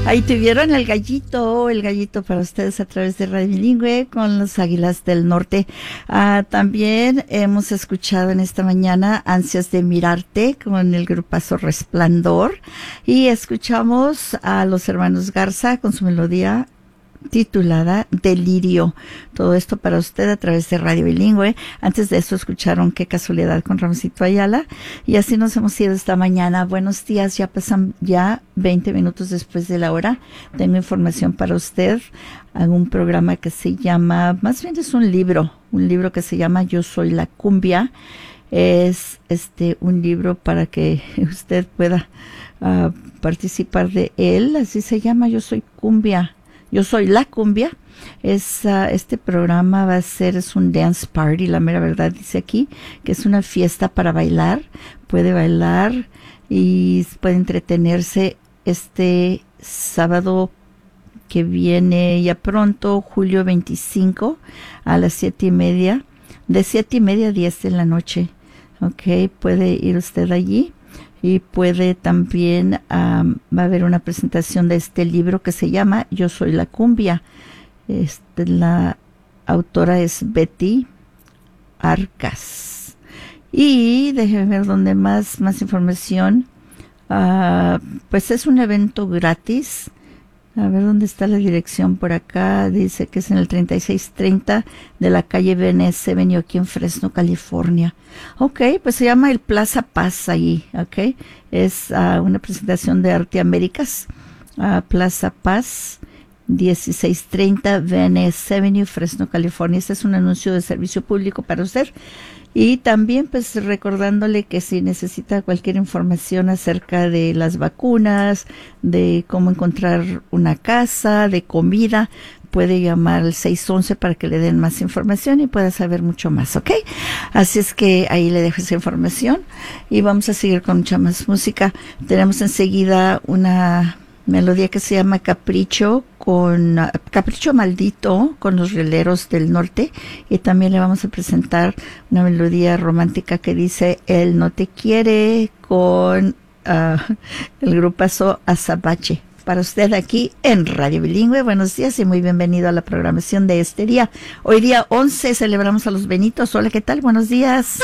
Ahí tuvieron el gallito para ustedes a través de Radio Bilingüe con los Águilas del Norte. También hemos escuchado en esta mañana Ansias de Mirarte con el grupazo Resplandor, y escuchamos a los hermanos Garza con su melodía titulada Delirio. Todo esto para usted a través de Radio Bilingüe. Antes de eso escucharon Qué Casualidad con Ramoncito Ayala, y así nos hemos ido esta mañana. Buenos días, ya pasan 20 minutos después de la hora. Tengo información para usted. Hago un programa que se llama, más bien es un libro que se llama Yo Soy la Cumbia. Es un libro para que usted pueda participar de él. Así se llama, Yo Soy Cumbia. Yo Soy la Cumbia. Este programa es un dance party, la mera verdad dice aquí, que es una fiesta para bailar. Puede bailar y puede entretenerse este sábado que viene ya pronto, julio 25, a las 7:30, de 7:30 a 10 de la noche. Ok, puede ir usted allí. Y puede también, va a haber una presentación de este libro que se llama Yo Soy la Cumbia. La autora es Betty Arcas. Y déjeme ver dónde más información. Pues es un evento gratis. A ver dónde está la dirección por acá. Dice que es en el 3630 de la calle Venice Avenue aquí en Fresno, California. Ok, pues se llama el Plaza Paz ahí. Ok, es una presentación de Arte Américas. Plaza Paz, 1630 Venice Avenue, Fresno, California. Este es un anuncio de servicio público para usted. Y también pues recordándole que si necesita cualquier información acerca de las vacunas, de cómo encontrar una casa, de comida, puede llamar al 611 para que le den más información y pueda saber mucho más, ¿ok? Así es que ahí le dejo esa información y vamos a seguir con mucha más música. Tenemos enseguida una melodía que se llama Capricho Maldito con los Rieleros del Norte, y también le vamos a presentar una melodía romántica que dice Él no te quiere con el grupazo Azabache. Para usted aquí en Radio Bilingüe, buenos días y muy bienvenido a la programación de este día. Hoy día 11 celebramos a los Benitos. Hola, ¿qué tal? Buenos días.